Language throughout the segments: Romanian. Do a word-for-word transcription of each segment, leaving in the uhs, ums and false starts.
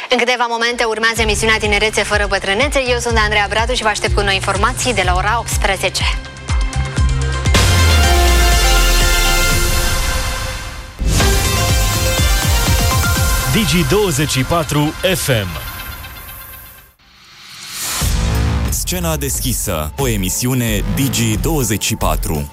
În câteva momente urmează emisiunea Tinerețe fără bătrânețe. Eu sunt Andreea Bratu și vă aștept cu noi informații de la ora optsprezece. Digi douăzeci și patru F M. Scena deschisă, o emisiune Digi douăzeci și patru.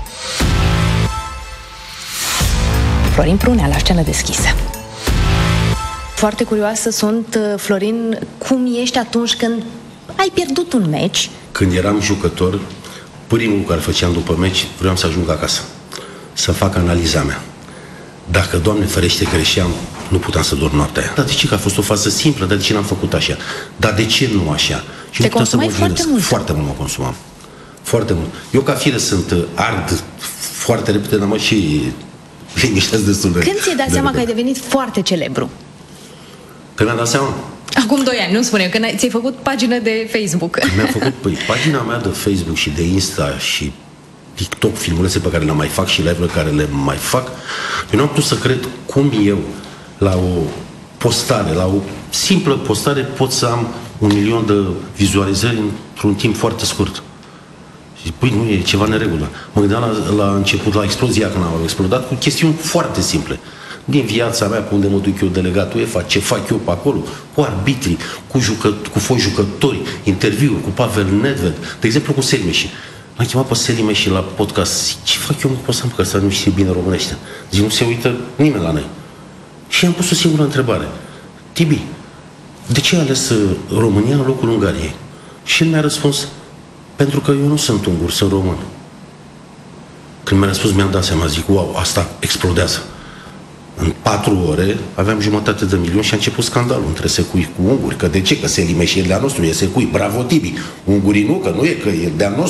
Florin Prunea la Scenă deschisă. Foarte curioasă sunt, Florin, cum ești atunci când ai pierdut un meci? Când eram jucător, primul care făceam după meci, vreau să ajung acasă, să fac analiza mea. Dacă, Doamne ferește, greșeam, nu puteam să dorm noaptea aia. Dar de ce? Că a fost o fază simplă, dar de ce n-am făcut așa? Dar de ce nu așa? Și te nu puteam să mă foarte gândesc. mult? Foarte mult mă consumam. Foarte mult. Eu ca fire sunt ard foarte repede, dar mă și liniștesc destul de... Când ți-ai dat de seama repede. că ai devenit foarte celebru? Când mi-am dat seama? Acum doi ani, nu spune, când ți-ai făcut pagină de Facebook. Mi-am făcut, păi, pagina mea de Facebook și de Insta și TikTok, filmulețe pe care le mai fac și live-urile care le mai fac, eu n-am putut să cred cum eu, la o postare, la o simplă postare, pot să am un milion de vizualizări într-un timp foarte scurt. Și păi, nu e ceva neregulă. Mă gândeam la, la început, la explozia când am explodat, cu chestiuni foarte simple. Din viața mea, pe unde mă duc eu, delegat UEFA, ce fac eu pe acolo, cu arbitrii, cu, jucă, cu foști jucători, interviuri, cu Pavel Nedved, de exemplu cu Selimeși. L-am chemat pe Selimeși la podcast. Zic, ce fac eu mă postam că ăsta nu știe bine românește? Zic, nu se uită nimeni la noi. Și am pus o singură întrebare. Tibi, de ce ai ales România în locul Ungariei? Și el mi-a răspuns, pentru că eu nu sunt ungur, sunt român. Când mi-a răspuns, mi-am dat seama, zic, wow, asta explodează. În patru ore aveam jumătate de milion și a început scandalul între secui cu unguri. Că de ce? Că Selimeși e de-a nostru, e secui. Bravo, Tibi. Ungurii nu, că nu e, că e de-a nostru.